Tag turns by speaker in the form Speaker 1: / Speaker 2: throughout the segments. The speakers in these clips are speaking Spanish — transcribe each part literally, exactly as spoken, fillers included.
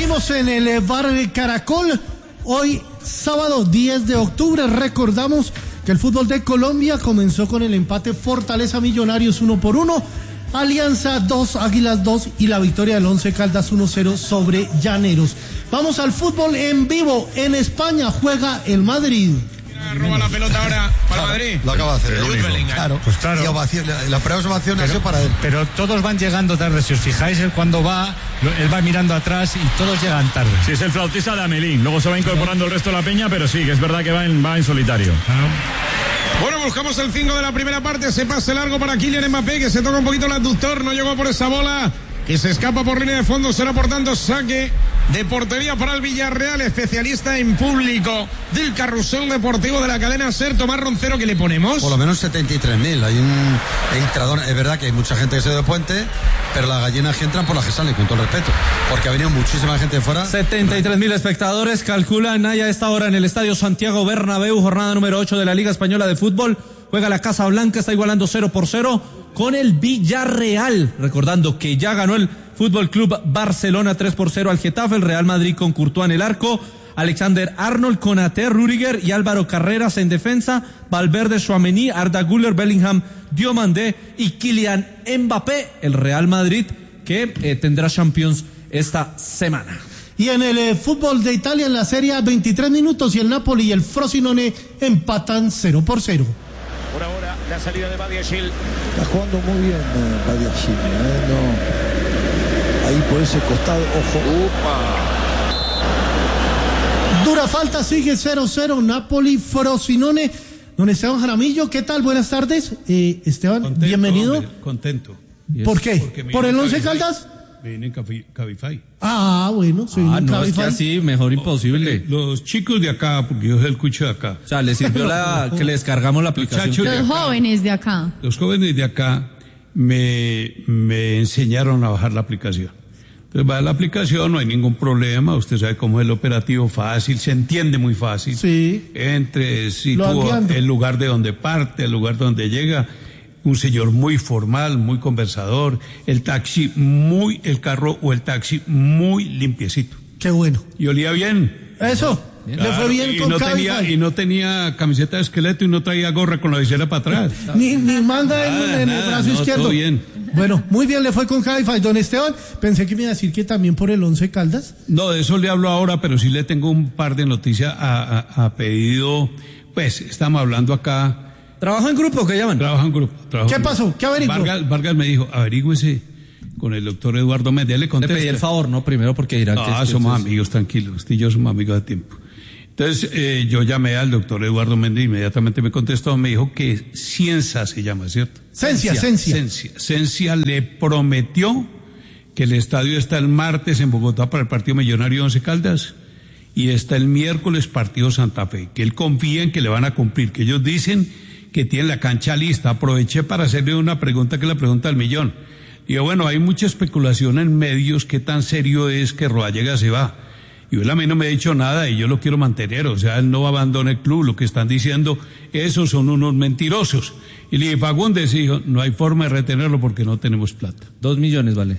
Speaker 1: Seguimos en el Bar Caracol. Hoy, sábado diez de octubre, recordamos que el fútbol de Colombia comenzó con el empate Fortaleza Millonarios uno por uno, Alianza dos, Águilas dos y la victoria del Once Caldas uno cero sobre Llaneros. Vamos al fútbol en vivo. En España juega el Madrid.
Speaker 2: Roba la pelota ahora para
Speaker 3: claro,
Speaker 2: Madrid.
Speaker 3: Lo acaba de hacer el único.
Speaker 4: Claro, pues claro.
Speaker 3: Y ovación, la, la primera ovación ha sido para él.
Speaker 4: Pero todos van llegando tarde. Si os fijáis, él cuando va, él va mirando atrás y todos llegan tarde.
Speaker 5: Sí, es el flautista de Amelín. Luego se va incorporando el resto de la peña, pero sí, que es verdad que va en, va en solitario.
Speaker 4: Ah.
Speaker 2: Bueno, buscamos el cinco de la primera parte. Se pase largo para Kylian Mbappé, que se toca un poquito el abductor. No llegó por esa bola, que se escapa por línea de fondo. Será por tanto saque de portería para el Villarreal, especialista en público del carrusel deportivo de la cadena SER. Tomás Roncero, ¿qué le ponemos?
Speaker 3: Por lo menos setenta y tres mil. Hay un entrador. Es verdad que hay mucha gente que se ha ido de puente, pero las gallinas que entran por las que salen, con todo respeto, porque ha venido muchísima gente de fuera.
Speaker 6: setenta y tres mil espectadores calculan hay a esta hora en el Estadio Santiago Bernabéu, jornada número ocho de la Liga Española de Fútbol. Juega la Casa Blanca, está igualando cero por cero con el Villarreal. Recordando que ya ganó el Fútbol Club Barcelona tres por cero al Getafe, el Real Madrid con Courtois en el arco, Alexander Arnold, Konaté, Rüdiger y Álvaro Carreras en defensa, Valverde, Tchouaméni, Arda Güler, Bellingham, Diomandé y Kylian Mbappé, el Real Madrid que eh, tendrá Champions esta semana.
Speaker 1: Y en el eh, fútbol de Italia, en la Serie A, veintitrés minutos y el Napoli y el Frosinone empatan cero por cero.
Speaker 7: Por ahora, la salida de Badiashile.
Speaker 8: Está jugando muy bien eh, Badiashile, eh, no. Ahí por ese costado, ojo.
Speaker 7: Upa.
Speaker 1: Dura falta, sigue cero cero, Napoli, Frosinone. Don Esteban Jaramillo, ¿qué tal? Buenas tardes. Eh, Esteban,
Speaker 9: contento,
Speaker 1: bienvenido.
Speaker 9: Hombre, contento.
Speaker 1: ¿Por qué? ¿Por el Once Caldas?
Speaker 9: Viene en Cabify.
Speaker 1: Ah, bueno, soy
Speaker 6: Ah,
Speaker 1: un
Speaker 6: no,
Speaker 1: Cabify.
Speaker 6: es que así, mejor imposible.
Speaker 9: Los chicos de acá, porque yo soy el cucho de acá.
Speaker 6: O sea, le sirvió la que le descargamos la aplicación.
Speaker 9: Muchachos de
Speaker 10: Los
Speaker 9: acá,
Speaker 10: jóvenes de acá.
Speaker 9: Los jóvenes de acá me, me enseñaron a bajar la aplicación. Entonces, baja la aplicación, no hay ningún problema. Usted sabe cómo es el operativo, fácil, se entiende muy fácil.
Speaker 1: Sí.
Speaker 9: Entre, sitúa
Speaker 1: entiendo.
Speaker 9: el lugar de donde parte, el lugar donde llega. Un señor muy formal, muy conversador, el taxi muy, el carro o el taxi muy limpiecito.
Speaker 1: Qué bueno.
Speaker 9: Y olía bien.
Speaker 1: Eso,
Speaker 9: Claro,
Speaker 1: le fue bien
Speaker 9: y
Speaker 1: con
Speaker 9: no
Speaker 1: Cabify.
Speaker 9: tenía Y no tenía camiseta de esqueleto y no traía gorra con la visera para atrás.
Speaker 1: Ni, ni manga en,
Speaker 9: Nada,
Speaker 1: en el
Speaker 9: nada,
Speaker 1: brazo
Speaker 9: no,
Speaker 1: izquierdo.
Speaker 9: todo bien.
Speaker 1: Bueno, muy bien le fue con Cabify. Don Esteban, pensé que me iba a decir que también por el Once Caldas.
Speaker 9: No, de eso le hablo ahora, pero sí le tengo un par de noticias a, a, a pedido. Pues, estamos hablando acá.
Speaker 6: ¿Trabaja en grupo que llaman?
Speaker 9: Trabaja en grupo.
Speaker 1: ¿Qué
Speaker 9: en
Speaker 1: pasó?
Speaker 9: grupo.
Speaker 1: ¿Qué averiguó?
Speaker 9: Vargas, Vargas me dijo, averígüese con el doctor Eduardo Méndez. Le
Speaker 6: Le
Speaker 9: contesta.
Speaker 6: pedí el favor, ¿no? Primero porque dirán que...
Speaker 9: Ah,
Speaker 6: es que
Speaker 9: somos
Speaker 6: ustedes-
Speaker 9: amigos, tranquilos. Usted y yo somos amigos de tiempo. Entonces, eh, yo llamé al doctor Eduardo Méndez, inmediatamente me contestó, me dijo que Cienza se llama, ¿cierto?
Speaker 1: Cencia, Cencia.
Speaker 9: Cencia. Cencia le prometió que el estadio está el martes en Bogotá para el partido Millonario Once Caldas y está el miércoles partido Santa Fe, que él confía en que le van a cumplir, que ellos dicen que tienen la cancha lista. Aproveché para hacerle una pregunta que es la pregunta del millón. Y bueno, hay mucha especulación en medios, qué tan serio es que Rodallega se va. Y él a mí no me ha dicho nada y yo lo quiero mantener, o sea, él no abandona el club, lo que están diciendo, esos son unos mentirosos. Y le dije, Fagundes, dijo, no hay forma de retenerlo porque no tenemos plata.
Speaker 6: Dos millones vale.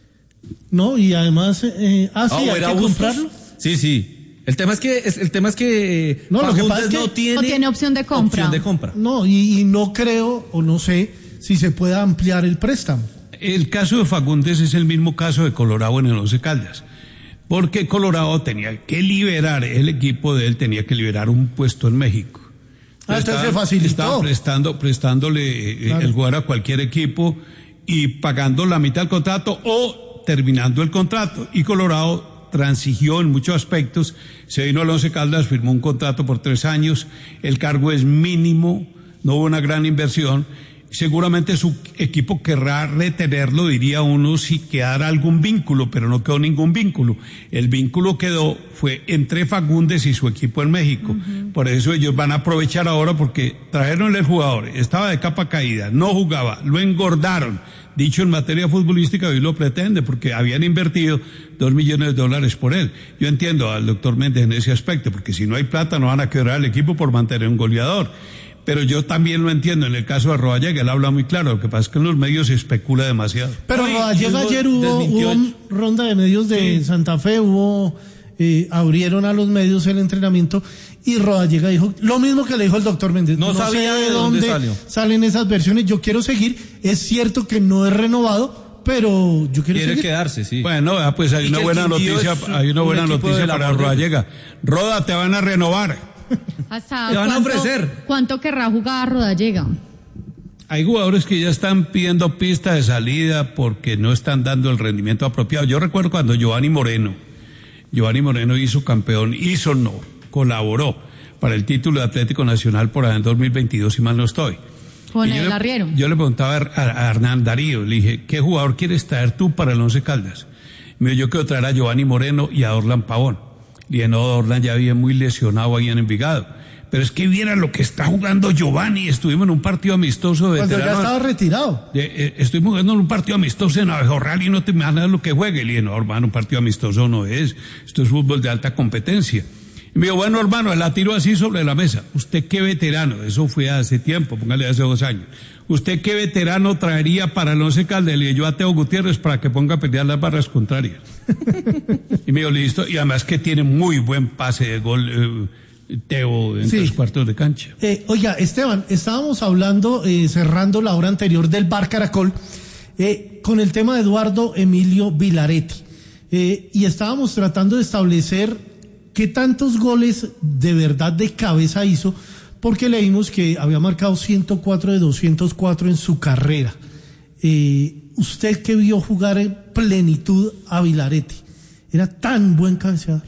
Speaker 1: No, y además, eh, ah, sí,
Speaker 6: Ah,
Speaker 1: hay
Speaker 6: ¿era
Speaker 1: que
Speaker 6: Bustos?
Speaker 1: comprarlo.
Speaker 6: Sí, sí. El tema es que es, el tema es que
Speaker 1: No, lo que
Speaker 6: Fagundes
Speaker 1: pasa es que
Speaker 6: no tiene,
Speaker 10: no tiene opción de compra.
Speaker 6: opción de compra.
Speaker 1: No, y, y no creo, o no sé, si se puede ampliar el préstamo.
Speaker 9: El caso de Fagundes es el mismo caso de Colorado en el Once Caldas, porque Colorado tenía que liberar, el equipo de él tenía que liberar un puesto en México.
Speaker 1: Ah, entonces se facilitó.
Speaker 9: Estaban prestando, prestándole eh,
Speaker 1: Claro.
Speaker 9: el jugador a cualquier equipo y pagando la mitad del contrato o terminando el contrato. Y Colorado transigió en muchos aspectos, se vino al Once Caldas, firmó un contrato por tres años, el cargo es mínimo, no hubo una gran inversión. Seguramente su equipo querrá retenerlo, diría uno, si quedara algún vínculo, pero no quedó ningún vínculo. El vínculo quedó, fue entre Fagundes y su equipo en México. Uh-huh. Por eso ellos van a aprovechar ahora porque trajeron el jugador, estaba de capa caída, no jugaba, lo engordaron. Dicho en materia futbolística, hoy lo pretende porque habían invertido dos millones de dólares por él. Yo entiendo al doctor Méndez en ese aspecto, porque si no hay plata no van a quebrar el equipo por mantener un goleador. pero yo también lo entiendo. En el caso de Rodallega, él habla muy claro. Lo que pasa es que en los medios se especula demasiado.
Speaker 1: Pero Rodallega ayer hubo, hubo ronda de medios de sí. Santa Fe, hubo, eh, abrieron a los medios el entrenamiento y Rodallega dijo lo mismo que le dijo el doctor Méndez.
Speaker 6: No, no sabía sé de dónde, dónde
Speaker 1: salen esas versiones. Yo quiero seguir. Es cierto que no es renovado, pero yo quiero
Speaker 6: Quiere
Speaker 1: seguir.
Speaker 6: quedarse, sí.
Speaker 9: Bueno, pues hay una buena noticia, hay una buena noticia para Rodallega. Roda, te van a renovar.
Speaker 10: ¿Hasta
Speaker 6: te van
Speaker 10: cuánto,
Speaker 6: a ofrecer?
Speaker 10: ¿Cuánto querrá jugar Rodallega?
Speaker 9: Hay jugadores que ya están pidiendo pista de salida porque no están dando el rendimiento apropiado. Yo recuerdo cuando Giovanni Moreno, Giovanni Moreno hizo campeón, hizo no, colaboró para el título de Atlético Nacional por allá en dos mil veintidós, si mal no estoy.
Speaker 10: Con
Speaker 9: y
Speaker 10: el
Speaker 9: yo
Speaker 10: arriero.
Speaker 9: Le, yo le preguntaba a, a Hernán Darío, le dije, ¿qué jugador quieres traer tú para el Once Caldas? Me dijo, yo quiero traer a Giovanni Moreno y a Orlan Pavón. Le dije, no, Orlan ya había muy lesionado ahí en Envigado. Pero es que viera lo que está jugando Giovanni. Estuvimos en un partido amistoso de
Speaker 1: Cuando
Speaker 9: veterano.
Speaker 1: ya estaba retirado.
Speaker 9: Eh, eh, estoy jugando en un partido amistoso en Abejorral y no te imaginas lo que juegue. Le dije, no, hermano, un partido amistoso no es. Esto es fútbol de alta competencia. Y me dijo, bueno, hermano, la tiró así sobre la mesa. ¿Usted qué veterano? Eso fue hace tiempo, póngale hace dos años. ¿Usted qué veterano traería para el Once Caldas? Le dije, yo a Teo Gutiérrez para que ponga a pelear las barras contrarias. Y me dijo, listo. Y además que tiene muy buen pase de gol, eh, Teo, en sí. tres cuartos de cancha.
Speaker 1: Eh, oiga, Esteban, estábamos hablando, eh, cerrando la hora anterior del Bar Caracol, eh, con el tema de Eduardo Emilio Vilaretti. Eh, y estábamos tratando de establecer qué tantos goles de verdad de cabeza hizo, porque leímos que había marcado ciento cuatro de doscientos cuatro en su carrera. Eh, usted que vio jugar en plenitud a Vilaretti, ¿era tan buen cabeceador?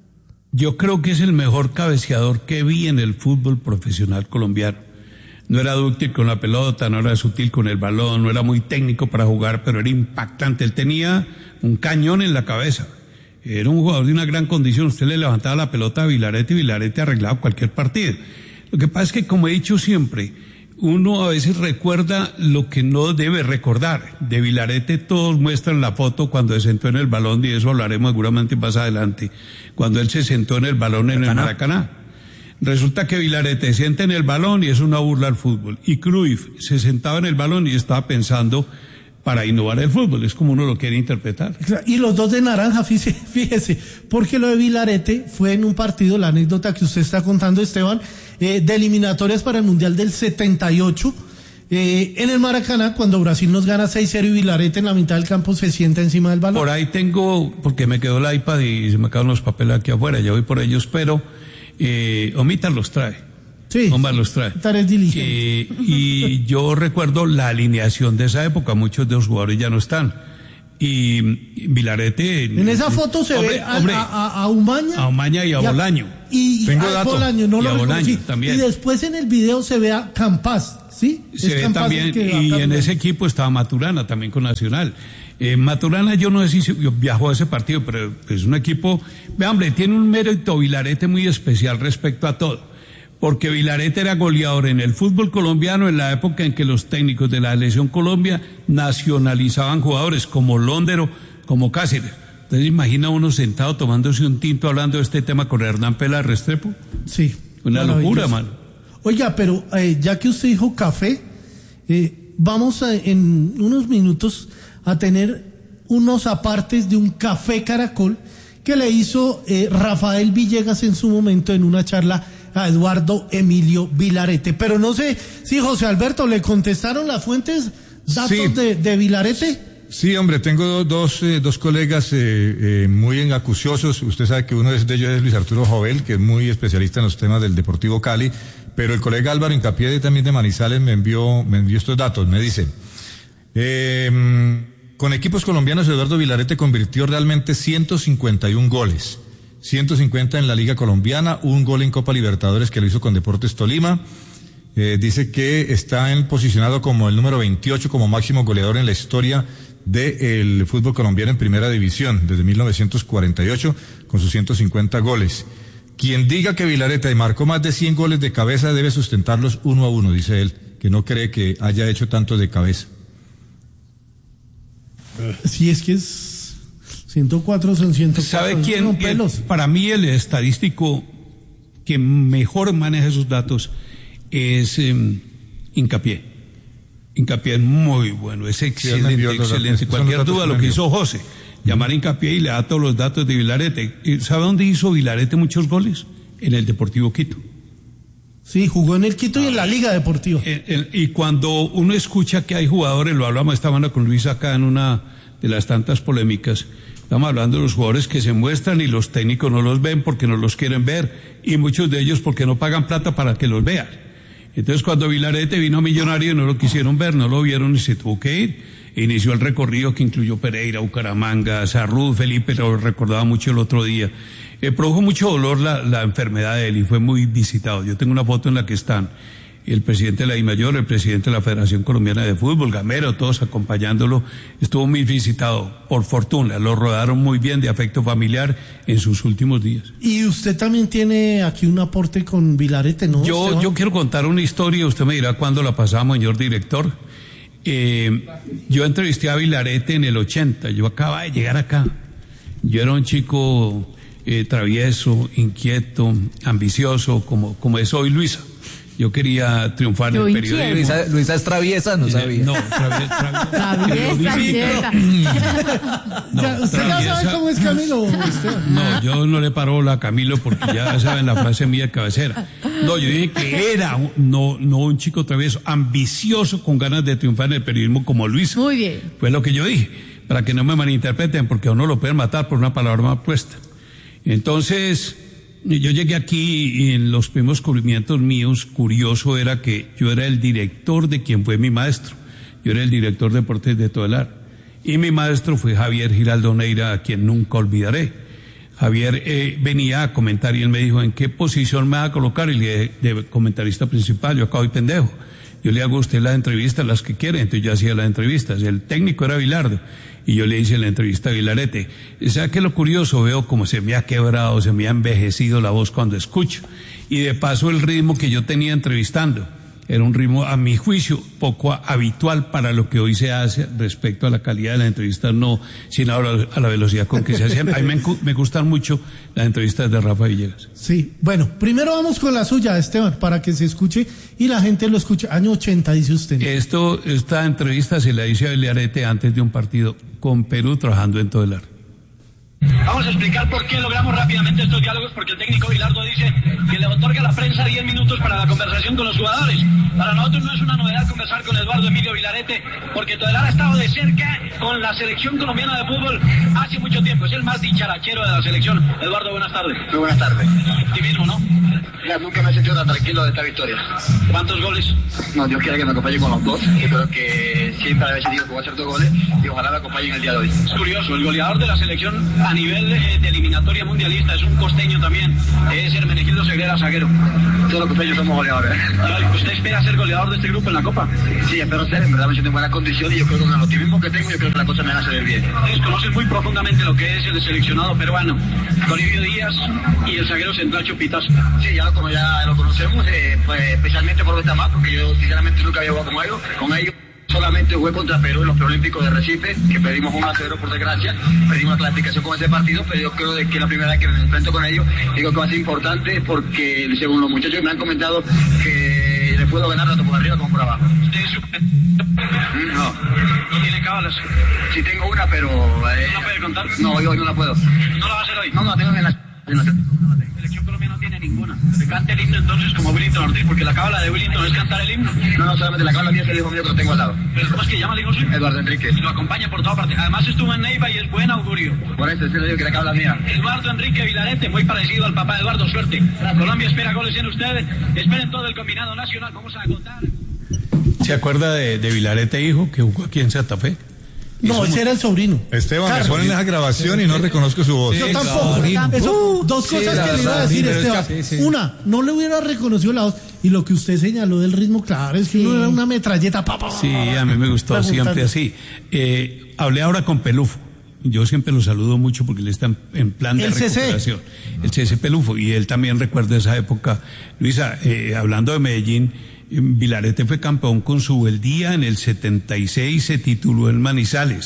Speaker 9: Yo creo que es el mejor cabeceador que vi en el fútbol profesional colombiano. No era dúctil con la pelota, no era sutil con el balón, no era muy técnico para jugar, pero era impactante. Él tenía un cañón en la cabeza. Era un jugador de una gran condición. Usted le levantaba la pelota a Vilaretti y Vilaretti arreglaba cualquier partido. Lo que pasa es que, como he dicho siempre, uno a veces recuerda lo que no debe recordar. De Vilaretti todos muestran la foto cuando se sentó en el balón, y de eso hablaremos seguramente más adelante, cuando él se sentó en el balón en el Maracaná. Resulta que Vilaretti se sienta en el balón y es una burla al fútbol. Y Cruyff se sentaba en el balón y estaba pensando para innovar el fútbol, es como uno lo quiere interpretar.
Speaker 1: Y los dos de naranja, fíjese, fíjese, porque lo de Vilaretti fue en un partido, la anécdota que usted está contando, Esteban, eh, de eliminatorias para el Mundial del setenta y ocho, eh, en el Maracaná, cuando Brasil nos gana seis cero y Vilaretti en la mitad del campo se sienta encima del balón.
Speaker 9: Por ahí tengo, porque me quedó el iPad y se me acaban los papeles aquí afuera, ya voy por ellos, pero eh, Omita los trae.
Speaker 1: Sí,
Speaker 9: Omar los trae.
Speaker 1: Eh,
Speaker 9: y yo recuerdo la alineación de esa época, muchos de los jugadores ya no están. Y Vilaretti...
Speaker 1: En esa foto se
Speaker 9: hombre,
Speaker 1: ve a,
Speaker 9: hombre,
Speaker 1: a, a Umaña.
Speaker 9: A Umaña y a
Speaker 1: y
Speaker 9: Bolaño.
Speaker 1: Y,
Speaker 9: Tengo
Speaker 1: a
Speaker 9: datos.
Speaker 1: Bolaño, no
Speaker 9: y
Speaker 1: lo
Speaker 9: a Bolaño también.
Speaker 1: Y después en el video se ve a Campas, ¿sí?
Speaker 9: Se
Speaker 1: es
Speaker 9: ve
Speaker 1: Campas
Speaker 9: también,
Speaker 1: que
Speaker 9: y en ese equipo estaba Maturana, también con Nacional. Eh, Maturana, yo no sé si viajó a ese partido, pero es un equipo... Ve, hombre, tiene un mérito Vilaretti muy especial respecto a todo. Porque Vilaretti era goleador en el fútbol colombiano en la época en que los técnicos de la Selección Colombia nacionalizaban jugadores como Londero, como Cáceres. Entonces imagina uno sentado tomándose un tinto hablando de este tema con Hernán Pela Restrepo.
Speaker 1: Sí.
Speaker 9: Una locura, mano.
Speaker 1: Oiga, pero eh, ya que usted dijo café, eh, vamos a, en unos minutos a tener unos apartes de un café Caracol que le hizo eh, Rafael Villegas en su momento en una charla a Eduardo Emilio Vilaretti. Pero no sé si José Alberto le contestaron las fuentes, datos sí. de, de Vilaretti.
Speaker 11: Sí, hombre, tengo dos, eh, dos colegas eh, eh, muy acuciosos. Usted sabe que uno de ellos es Luis Arturo Jovel, que es muy especialista en los temas del Deportivo Cali, pero el colega Álvaro Incapié también de Manizales me envió, me envió estos datos. Me dice, eh, con equipos colombianos Eduardo Vilaretti convirtió realmente ciento cincuenta y un goles. ciento cincuenta en la Liga Colombiana, un gol en Copa Libertadores que lo hizo con Deportes Tolima. Eh, dice que está en, posicionado como el número veintiocho como máximo goleador en la historia del fútbol colombiano en primera división desde mil novecientos cuarenta y ocho con sus ciento cincuenta goles. Quien diga que Vilaretti marcó más de cien goles de cabeza debe sustentarlos uno a uno, dice él, que no cree que haya hecho tanto de cabeza.
Speaker 1: Si es que es ciento cuatro son ciento cuatro.
Speaker 9: ¿Sabe quién? El, para mí el estadístico que mejor maneja esos datos es eh, Hincapié. Hincapié es muy bueno, es excelente, sí, excelente. Cualquier duda, lo que hizo José, llamar a Hincapié y le da todos los datos de Vilarete. ¿Sabe dónde hizo Vilarete muchos goles? En el Deportivo Quito.
Speaker 1: Sí, jugó en el Quito y en la Liga Deportiva.
Speaker 9: El, el, y cuando uno escucha que hay jugadores, lo hablamos esta mañana con Luis acá en una de las tantas polémicas, estamos hablando de los jugadores que se muestran y los técnicos no los ven porque no los quieren ver, y muchos de ellos porque no pagan plata para que los vean. Entonces cuando Vilarete vino a Millonarios no lo quisieron ver, no lo vieron y se tuvo que ir. Inició el recorrido que incluyó Pereira, Bucaramanga, Sarrud, Felipe, lo recordaba mucho el otro día. Eh, produjo mucho dolor la, la enfermedad de él y fue muy visitado. Yo tengo una foto en la que están el presidente de la DIMAYOR, el presidente de la Federación Colombiana de Fútbol, Gamero, todos acompañándolo. Estuvo muy visitado, por fortuna, lo rodaron muy bien de afecto familiar en sus últimos días.
Speaker 1: Y usted también tiene aquí un aporte con Vilarete, ¿no?
Speaker 9: Yo, yo quiero contar una historia, usted me dirá cuándo la pasamos, señor director. Eh, yo entrevisté a Vilarete en el ochenta, yo acababa de llegar acá. Yo era un chico eh, travieso, inquieto, ambicioso, como, como es hoy Luisa. Yo quería triunfar en el periodismo.
Speaker 12: Luisa, Luisa es traviesa, no sabía.
Speaker 9: No, traviesa.
Speaker 10: Traviesa, inquieta.
Speaker 9: No,
Speaker 1: ¿Usted ya sabe cómo es Camilo? Usted?
Speaker 9: No, yo no le paro la a Camilo porque ya saben la frase mía de cabecera. No, yo dije que era un, no, no un chico travieso, ambicioso con ganas de triunfar en el periodismo como Luisa.
Speaker 10: Muy bien.
Speaker 9: Fue lo que yo dije, para que no me malinterpreten, porque a uno lo pueden matar por una palabra mal puesta. Entonces, yo llegué aquí y en los primeros descubrimientos míos, curioso era que yo era el director de quien fue mi maestro. Yo era el director de deportes de Todelar. Y mi maestro fue Javier Giraldo Neira, a quien nunca olvidaré. Javier eh, venía a comentar y él me dijo, ¿en qué posición me va a colocar? Y le dije, de comentarista principal, yo acá voy pendejo. Yo le hago a usted las entrevistas, las que quiere. Entonces yo hacía las entrevistas. El técnico era Vilardo. Y yo le hice la entrevista a Vilarete. ¿Sabe qué es lo curioso? Veo como se me ha quebrado, se me ha envejecido la voz cuando escucho. Y de paso el ritmo que yo tenía entrevistando era un ritmo, a mi juicio, poco habitual para lo que hoy se hace respecto a la calidad de las entrevistas, no, sino a la velocidad con que se hacían. A mí me, me gustan mucho las entrevistas de Rafa Villegas.
Speaker 1: Sí, bueno, primero vamos con la suya, Esteban, para que se escuche y la gente lo escuche. Año ochenta, dice usted.
Speaker 9: Esto, esta entrevista se la hice a Vilarete antes de un partido con Perú trabajando en Todelar.
Speaker 13: Vamos a explicar por qué logramos rápidamente estos diálogos, porque el técnico Bilardo dice que le otorga a la prensa diez minutos para la conversación con los jugadores. Para nosotros no es una novedad conversar con Eduardo Emilio Vilarete, porque Todelar ha estado de cerca con la selección colombiana de fútbol hace mucho tiempo. Es el más dicharachero de la selección. Eduardo, buenas tardes.
Speaker 14: Muy buenas tardes.
Speaker 13: Optimismo, ¿no?
Speaker 14: Ya, nunca me he sentido tan tranquilo de esta victoria.
Speaker 13: ¿Cuántos goles?
Speaker 14: No, Dios quiera que me acompañe con los dos. Yo creo que siempre había sentido que voy a hacer dos goles y ojalá me acompañen el día de hoy.
Speaker 13: Es curioso, el goleador de la selección a nivel de, de eliminatoria mundialista es un costeño también, es Hermenegildo Segrera, zaguero.
Speaker 14: Todos los costeños somos goleadores.
Speaker 13: ¿Usted espera ser goleador de este grupo en la Copa?
Speaker 14: Sí, espero ser, en verdad me siento en buena condición y yo creo que con el optimismo que tengo, yo creo que la cosa me va a salir bien.
Speaker 13: Ustedes conocen muy profundamente lo que es el seleccionado peruano, Toribio Díaz y el zaguero central Chupitazo.
Speaker 14: Sí, ya lo, como ya lo conocemos, eh, pues, especialmente por esta más, porque yo sinceramente nunca había jugado con ellos, con ellos. Solamente jugué contra Perú en los Preolímpicos de Recife, que perdimos uno a cero por desgracia, pedimos la clasificación con ese partido, pero yo creo de que la primera vez que me enfrento con ellos, digo que va a ser importante porque según los muchachos me han comentado que les puedo ganar tanto por arriba como por abajo.
Speaker 13: ¿Usted es su...
Speaker 14: No.
Speaker 13: ¿No tiene cábalas?
Speaker 14: Sí tengo una, pero... Eh,
Speaker 13: ¿No puede contar?
Speaker 14: No, hoy, hoy no la puedo.
Speaker 13: ¿No la va a hacer hoy?
Speaker 14: No, no la tengo en la... En la...
Speaker 13: La selección colombiana no tiene ninguna. Se canta el himno entonces como Willington Ortiz, porque la cábala de Willington es cantar el himno.
Speaker 14: No, no, solamente la cábala mía es el hijo mío que lo tengo al lado.
Speaker 13: ¿Pero cómo es que llama el hijo suyo?
Speaker 14: Eduardo Enrique.
Speaker 13: Lo acompaña por toda parte. Además estuvo en Neiva y es buen augurio.
Speaker 14: Por eso, se le digo que la cábala mía.
Speaker 13: Eduardo Enrique Vilarete, muy parecido al papá de Eduardo, suerte. Colombia espera goles en ustedes. Esperen todo el combinado nacional. Vamos a contar.
Speaker 9: ¿Se acuerda de, de Vilarete, hijo, que jugó aquí en Santa Fe?
Speaker 1: No, ese era el sobrino.
Speaker 11: Esteban,
Speaker 1: Carlos.
Speaker 11: me ponen esa grabación y no reconozco su voz.
Speaker 1: Sí, yo tampoco. tampoco. Eso, dos cosas sí, que le iba a decir, Esteban. Sí, sí. Una, no le hubiera reconocido la voz. Y lo que usted señaló del ritmo, claro, es que sí. Uno era una metralleta. Pa, pa,
Speaker 9: sí, a mí me gustó siempre así. Eh, hablé ahora con Pelufo. Yo siempre lo saludo mucho porque él está en plan de
Speaker 1: el
Speaker 9: recuperación. C C. El C C Pelufo. Y él también recuerda esa época. Luisa, eh, hablando de Medellín, Vilarete fue campeón con su Beldía en el setenta y seis, se tituló en Manizales.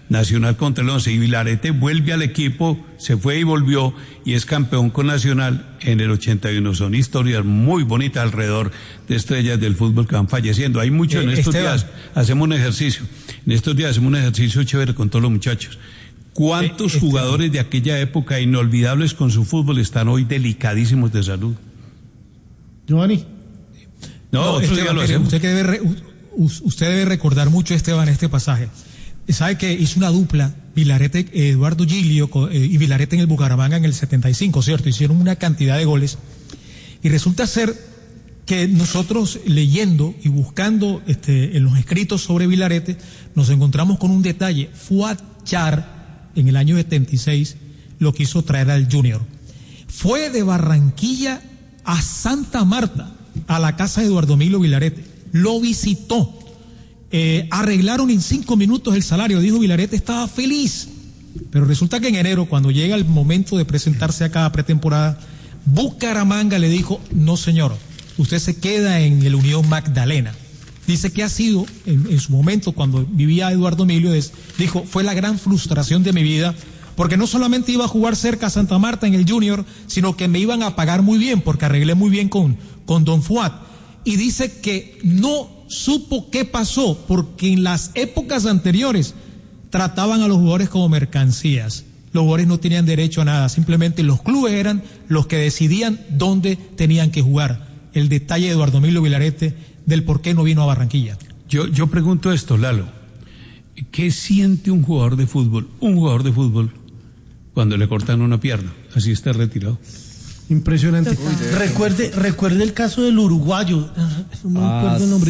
Speaker 9: Nacional contra el Once, y Vilarete vuelve al equipo, se fue y volvió, y es campeón con Nacional en el ochenta y uno. Son historias muy bonitas alrededor de estrellas del fútbol que van falleciendo. Hay mucho, en
Speaker 15: Eh,
Speaker 9: estos
Speaker 15: Esteban.
Speaker 9: días hacemos un ejercicio, en estos días hacemos un ejercicio chévere con todos los muchachos. ¿Cuántos
Speaker 15: Eh,
Speaker 9: jugadores de aquella época inolvidables con su fútbol están hoy delicadísimos de salud?
Speaker 1: Giovanni.
Speaker 9: No,
Speaker 15: No,
Speaker 9: otro
Speaker 15: Esteban,
Speaker 9: día lo
Speaker 15: mire,
Speaker 9: hacemos.
Speaker 15: usted, que debe re- u- usted debe recordar mucho, Esteban, este pasaje. Sabe que hizo una dupla, Vilarete, eh, Eduardo Gilio co- eh, y Vilarete en el Bucaramanga en el setenta y cinco, ¿cierto? Hicieron una cantidad de goles. Y resulta ser que nosotros, leyendo y buscando este, en los escritos sobre Vilarete, nos encontramos con un detalle. Fuad Char, en el año setenta y seis, lo quiso traer al Junior. Fue de Barranquilla a Santa Marta, a la casa de Eduardo Emilio Vilarete. Lo visitó. Eh, arreglaron en cinco minutos el salario. Dijo Vilarete, estaba feliz. Pero resulta que en enero, cuando llega el momento de presentarse acá a pretemporada, Bucaramanga le dijo, no señor, usted se queda en el Unión Magdalena. Dice que ha sido, en, en su momento, cuando vivía Eduardo Emilio, es, dijo, fue la gran frustración de mi vida, porque no solamente iba a jugar cerca a Santa Marta en el Junior, sino que me iban a pagar muy bien, porque arreglé muy bien con, con Don Fuad. Y dice que no supo qué pasó, porque en las épocas anteriores trataban a los jugadores como mercancías. Los jugadores no tenían derecho a nada, simplemente los clubes eran los que decidían dónde tenían que jugar. El detalle de Eduardo Emilio Vilarete del por qué no vino a Barranquilla.
Speaker 9: Yo, yo pregunto esto, Lalo. ¿Qué siente un jugador de fútbol, un jugador de fútbol, cuando le cortan una pierna? Así está retirado.
Speaker 1: Impresionante. Recuerde, recuerde el caso del uruguayo. No me
Speaker 6: Ah,
Speaker 1: acuerdo el nombre.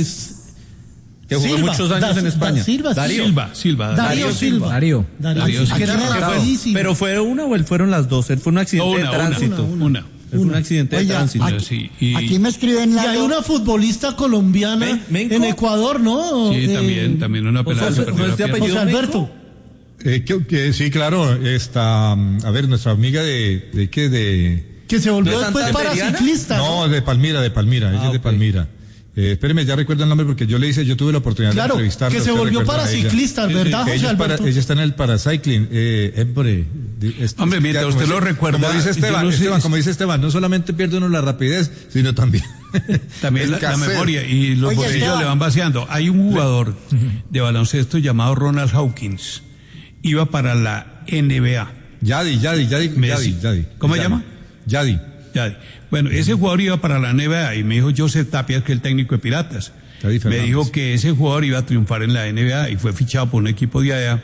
Speaker 6: que jugó muchos años
Speaker 1: Da-
Speaker 6: en España.
Speaker 1: Da Silva,
Speaker 9: Darío Silva, Silva,
Speaker 1: Darío
Speaker 9: Darío
Speaker 1: Silva.
Speaker 6: Darío.
Speaker 1: Darío,
Speaker 9: Darío
Speaker 1: Silva, que
Speaker 9: Silva.
Speaker 1: era
Speaker 6: Pero-
Speaker 1: rapidísimo.
Speaker 6: Pero fue una o él fueron las dos. Él fue un accidente
Speaker 9: No,
Speaker 6: de
Speaker 9: una, una,
Speaker 6: tránsito.
Speaker 9: una, una.
Speaker 6: Él fue un accidente de
Speaker 16: Oiga,
Speaker 6: tránsito.
Speaker 16: aquí-
Speaker 9: Sí, y-
Speaker 16: Aquí me escriben
Speaker 1: Y
Speaker 16: la...
Speaker 1: hay una futbolista colombiana
Speaker 6: Men- Menco.
Speaker 1: en Ecuador, ¿no?
Speaker 9: Sí,
Speaker 1: Eh,
Speaker 9: también, también una pelada.
Speaker 6: José-
Speaker 9: se perdió
Speaker 6: José,
Speaker 9: la
Speaker 6: este
Speaker 9: pierna.
Speaker 6: apellido-
Speaker 1: José Alberto.
Speaker 11: Eh, que, que sí, claro, está, mm, a ver, nuestra amiga de, de qué, de...
Speaker 1: Que se volvió
Speaker 6: ¿No es
Speaker 1: después
Speaker 6: santanderiana?
Speaker 1: paraciclista.
Speaker 11: No, de Palmira, de Palmira, ella
Speaker 6: Ah,
Speaker 11: es de
Speaker 6: ok.
Speaker 11: Palmira. Eh, espéreme, ya recuerdo el nombre porque yo le hice, yo tuve la oportunidad
Speaker 1: Claro,
Speaker 11: de entrevistarla.
Speaker 1: que se
Speaker 11: usted
Speaker 1: volvió
Speaker 11: recuerda a ella.
Speaker 1: paraciclista, ¿verdad, José
Speaker 11: Ella, es para-
Speaker 1: Alberto?
Speaker 11: ella está en el paracycling, eh, hombre. di- es-
Speaker 9: Hombre, mientras
Speaker 11: ya,
Speaker 9: usted
Speaker 11: como
Speaker 9: lo
Speaker 11: dice-
Speaker 9: recuerda,
Speaker 11: Como dice
Speaker 9: yo
Speaker 11: Esteban,
Speaker 9: no sé-
Speaker 11: Esteban, como dice Esteban, no solamente pierde uno la rapidez, sino también...
Speaker 9: También
Speaker 11: el
Speaker 9: la, la
Speaker 11: cassette.
Speaker 9: memoria y los
Speaker 16: Oye,
Speaker 9: bolsillos
Speaker 16: Esteban.
Speaker 9: le van vaciando. Hay un jugador de baloncesto llamado Ronald Hawkins. Iba para la N B A.
Speaker 11: Yadi, Yadi, Yadi,
Speaker 9: Messi.
Speaker 11: Yadi, Yadi.
Speaker 9: ¿Cómo se
Speaker 11: Yadi.
Speaker 9: llama?
Speaker 11: Yadi.
Speaker 9: Ya, bueno, ese jugador iba para la N B A y me dijo Joseph Tapia, que es el técnico de Piratas.
Speaker 11: Yadi
Speaker 9: Me
Speaker 11: Fernández.
Speaker 9: dijo que ese jugador iba a triunfar en la N B A y fue fichado por un equipo de allá.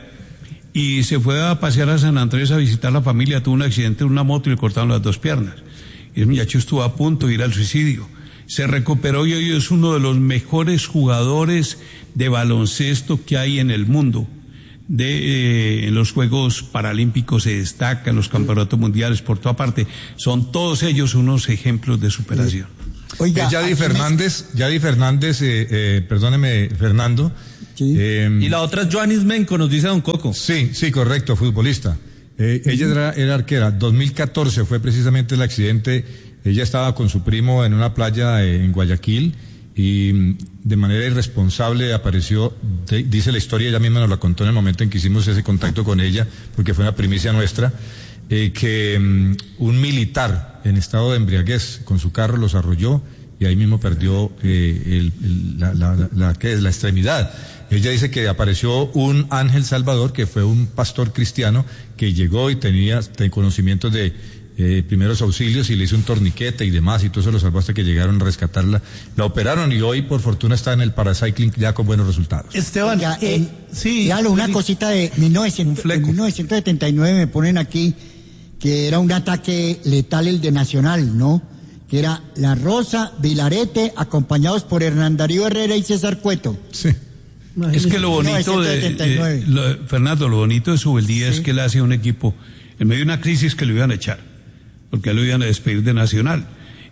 Speaker 9: Y se fue a pasear a San Andrés a visitar a la familia, tuvo un accidente en una moto y le cortaron las dos piernas. Y el muchacho estuvo a punto de ir al suicidio. Se recuperó y hoy es uno de los mejores jugadores de baloncesto que hay en el mundo. De, eh, en los Juegos Paralímpicos se destaca, en los campeonatos mundiales por toda parte. Son todos ellos unos ejemplos de superación.
Speaker 16: Oiga,
Speaker 11: Es Yadi
Speaker 16: aquí me-
Speaker 11: Fernández, Yadi Fernández, eh, eh, perdóneme, Fernando.
Speaker 16: Sí.
Speaker 11: Eh,
Speaker 6: Y la otra es Joanis Menco, nos dice Don Coco.
Speaker 11: Sí, sí, correcto, futbolista. Eh, ella era, era arquera. dos mil catorce fue precisamente el accidente. Ella estaba con su primo en una playa eh, en Guayaquil y mm, de manera irresponsable apareció, de- dice la historia, ella misma nos la contó en el momento en que hicimos ese contacto con ella, porque fue una primicia nuestra, eh, que mm, un militar en estado de embriaguez con su carro los arrolló y ahí mismo perdió eh, el- el- la, la, la, la- ¿qué es? La extremidad. Ella dice que apareció un ángel salvador, que fue un pastor cristiano, que llegó y tenía ten- conocimientos de eh, primeros auxilios y le hizo un torniquete y demás, y todo eso lo salvó hasta que llegaron a rescatarla. La operaron y hoy, por fortuna, está en el paracycling ya con buenos resultados.
Speaker 1: Esteban,
Speaker 16: Oiga,
Speaker 1: eh,
Speaker 16: en-
Speaker 1: sí.
Speaker 16: Dígalo, una
Speaker 1: sí.
Speaker 16: cosita de mil novecientos, de mil novecientos setenta y nueve me ponen aquí que era un ataque letal el de Nacional, ¿no? Que era La Rosa, Vilarete, acompañados por Hernán Darío Herrera y César Cueto.
Speaker 11: Sí.
Speaker 9: Es que lo bonito de,
Speaker 16: novecientos setenta y nueve.
Speaker 9: de- lo- Fernando, lo bonito de Subeldía es que él hace un equipo en medio de una crisis que lo iban a echar, porque a él lo iban a despedir de Nacional.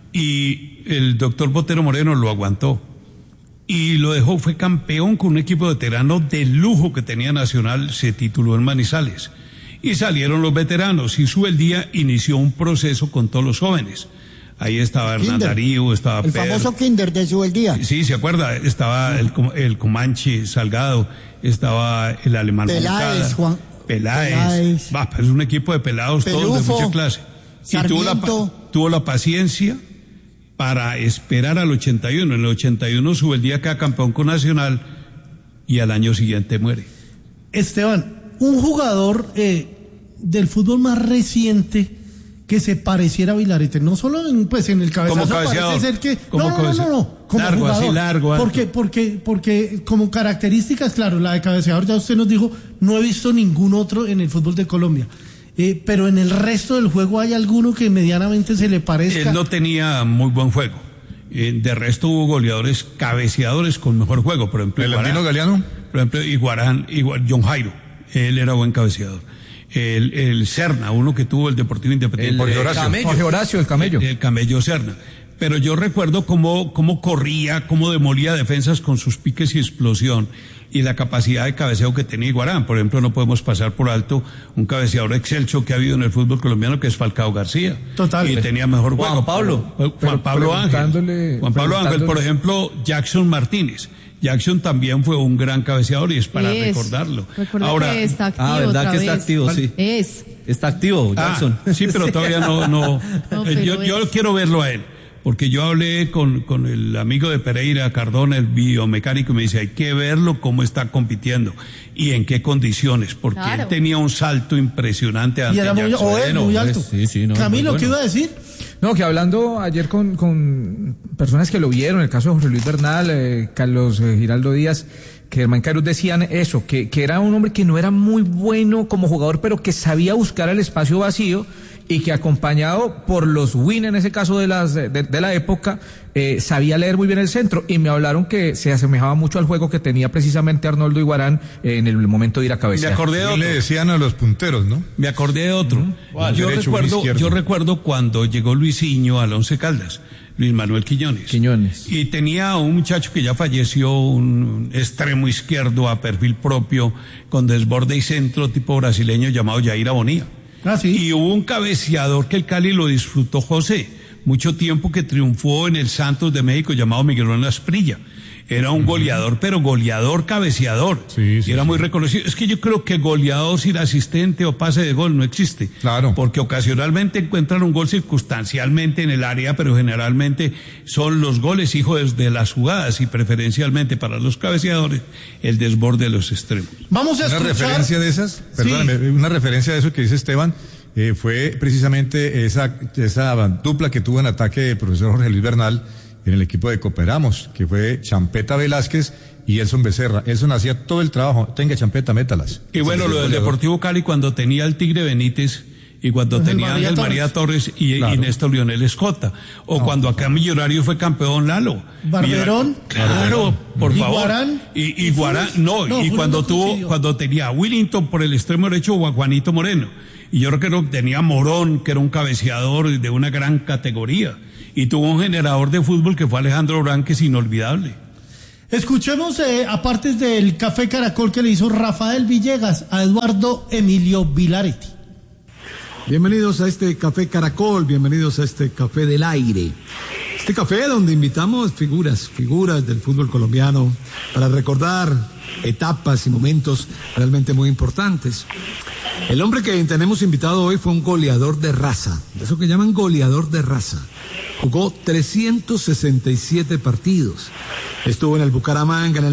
Speaker 9: Y el doctor Botero Moreno lo aguantó y lo dejó, fue campeón con un equipo veterano de lujo que tenía Nacional, se tituló en Manizales. Y salieron los veteranos y Subeldía inició un proceso con todos los jóvenes. Ahí estaba Hernán
Speaker 16: Kinder.
Speaker 9: Darío, estaba
Speaker 16: El
Speaker 9: Pedro.
Speaker 16: famoso Kinder de Subeldía.
Speaker 9: Sí, ¿se acuerda? Estaba el, Com- el Comanche Salgado, estaba el alemán
Speaker 16: Peláez,
Speaker 9: Moncada,
Speaker 16: Juan-
Speaker 9: Peláez.
Speaker 16: Peláez.
Speaker 9: Va, pero es un equipo de pelados todos de
Speaker 16: Pelufo,
Speaker 9: mucha clase. Y tuvo la, pa-
Speaker 16: Sarmiento.
Speaker 9: tuvo la paciencia para esperar al ochenta y uno. En el ochenta y uno Subeldía queda campeón con Nacional y al año siguiente muere.
Speaker 1: Esteban, un jugador eh, del fútbol más reciente que se pareciera a Vilarete, no solo en, pues, en el cabezazo,
Speaker 9: Como cabeceador.
Speaker 1: parece ser que...
Speaker 9: Como
Speaker 1: no, no, no, no,
Speaker 9: cabece-
Speaker 1: no, como
Speaker 9: largo,
Speaker 1: jugador.
Speaker 9: así, largo, alto.
Speaker 1: Porque, porque, porque como características, claro, la de cabeceador, ya usted nos dijo, no he visto ningún otro en el fútbol de Colombia. Eh, pero en el resto del juego hay alguno que medianamente se le parezca.
Speaker 9: Él no tenía muy buen juego. Eh, de resto hubo goleadores, cabeceadores con mejor juego. Por ejemplo,
Speaker 11: ¿El
Speaker 9: Iguarán.
Speaker 11: Andino Galeano?
Speaker 9: Por ejemplo, Iguarán, Iguar- John Jairo. Él era buen cabeceador. El, el Serna, uno que tuvo el Deportivo Independiente.
Speaker 12: El, Jorge Horacio. Camello. Jorge Horacio, el camello.
Speaker 9: El, el camello Serna. Pero yo recuerdo cómo, cómo corría, cómo demolía defensas con sus piques y explosión, y la capacidad de cabeceo que tenía Iguarán. Por ejemplo, no podemos pasar por alto un cabeceador excelso que ha habido en el fútbol colombiano, que es Falcao García.
Speaker 1: Total.
Speaker 9: Y tenía mejor
Speaker 12: Juan
Speaker 9: juego.
Speaker 12: Pablo.
Speaker 9: Juan
Speaker 12: Pero
Speaker 9: Pablo Ángel.
Speaker 12: preguntándole-
Speaker 9: Juan Pablo Ángel, por
Speaker 12: preguntándole-
Speaker 9: ejemplo, Jackson Martínez. Jackson también fue un gran cabeceador y es para
Speaker 10: Es.
Speaker 9: recordarlo.
Speaker 10: Recuerda
Speaker 9: Ahora,
Speaker 10: que está activo
Speaker 6: Ah, ¿verdad
Speaker 10: otra
Speaker 6: que está
Speaker 10: vez.
Speaker 6: activo? Sí.
Speaker 10: Es.
Speaker 6: Está activo, Jackson.
Speaker 9: Ah, sí, pero todavía no, no.
Speaker 10: No,
Speaker 9: Eh, yo,
Speaker 10: pero
Speaker 9: yo
Speaker 10: es-
Speaker 9: quiero verlo a él, porque yo hablé con, con el amigo de Pereira, Cardona, el biomecánico, y me dice, hay que verlo cómo está compitiendo y en qué condiciones, porque
Speaker 10: Claro.
Speaker 9: él tenía un salto impresionante
Speaker 1: Y
Speaker 9: ante
Speaker 1: era muy,
Speaker 9: Jackson.
Speaker 1: o es
Speaker 12: Bueno,
Speaker 1: muy
Speaker 12: pues,
Speaker 1: alto.
Speaker 12: sí, sí, no,
Speaker 1: Camilo,
Speaker 12: muy
Speaker 1: ¿qué
Speaker 12: bueno.
Speaker 1: iba a decir?
Speaker 12: No, que hablando ayer con, con personas que lo vieron, el caso de José Luis Bernal, eh, Carlos eh, Giraldo Díaz, que Germán Caruz decían eso, que, que era un hombre que no era muy bueno como jugador, pero que sabía buscar el espacio vacío y que acompañado por los Win, en ese caso de, las, de, de la época, eh, sabía leer muy bien el centro, y me hablaron que se asemejaba mucho al juego que tenía precisamente Arnoldo Iguarán eh, en el momento de ir a
Speaker 9: Me
Speaker 12: cabecear.
Speaker 9: acordé de
Speaker 11: ¿Qué
Speaker 9: otro.
Speaker 11: le decían a los punteros, no?
Speaker 9: Me acordé de otro. Yo
Speaker 11: Derecho, uno
Speaker 9: recuerdo,
Speaker 11: izquierdo.
Speaker 9: yo recuerdo cuando llegó Luisinho al Once Caldas, Luis Manuel Quiñones.
Speaker 12: Quiñones.
Speaker 9: Y tenía un muchacho que ya falleció, un extremo izquierdo a perfil propio, con desborde y centro tipo brasileño llamado Jair Abonía.
Speaker 1: Ah, sí.
Speaker 9: Y hubo un cabeceador que el Cali lo disfrutó José, mucho tiempo, que triunfó en el Santos de México, llamado Miguelón Asprilla. Era un goleador, pero goleador, cabeceador.
Speaker 11: Sí, sí,
Speaker 9: y era
Speaker 11: sí.
Speaker 9: muy reconocido. Es que yo creo que goleador sin asistente o pase de gol no existe.
Speaker 11: Claro.
Speaker 9: Porque ocasionalmente encuentran un gol circunstancialmente en el área, pero generalmente son los goles hijos de las jugadas, y preferencialmente para los cabeceadores, el desborde de los extremos.
Speaker 1: Vamos a
Speaker 11: Una
Speaker 1: escuchar...
Speaker 11: referencia de esas, perdóname, una referencia de eso que dice Esteban, eh, fue precisamente esa, esa dupla que tuvo en ataque el profesor Jorge Luis Bernal en el equipo de Cooperamos, que fue Champeta Velázquez y Elson Becerra. Elson hacía todo el trabajo, tenga Champeta, métalas.
Speaker 9: Y bueno, lo del Deportivo Cali, cuando tenía el Tigre Benítez y cuando
Speaker 1: Ángel
Speaker 9: tenía
Speaker 1: María
Speaker 9: Ángel María Torres y,
Speaker 11: Claro.
Speaker 9: y Néstor Lionel Escota, o cuando acá Millonario fue campeón Lalo.
Speaker 1: Barberón.
Speaker 9: Millonario- Claro, por favor.
Speaker 1: Iguarán.
Speaker 9: Y, y Guarán,
Speaker 1: Funes.
Speaker 9: no,
Speaker 1: No,
Speaker 9: y
Speaker 1: Funes
Speaker 9: cuando
Speaker 1: no
Speaker 9: tuvo,
Speaker 1: coincidió.
Speaker 9: cuando tenía a Willington por el extremo derecho o a Juanito Moreno. Y yo creo que tenía a Morón, que era un cabeceador de una gran categoría. Y tuvo un generador de fútbol que fue Alejandro Branques, inolvidable.
Speaker 1: Escuchemos, eh, aparte del Café Caracol que le hizo Rafael Villegas a Eduardo Emilio Vilaretti.
Speaker 17: Bienvenidos a este Café Caracol, bienvenidos a este Café del Aire. Este café donde invitamos figuras, figuras del fútbol colombiano para recordar etapas y momentos realmente muy importantes. El hombre que tenemos invitado hoy fue un goleador de raza, eso que llaman goleador de raza. Jugó trescientos sesenta y siete partidos. Estuvo en el Bucaramanga, en el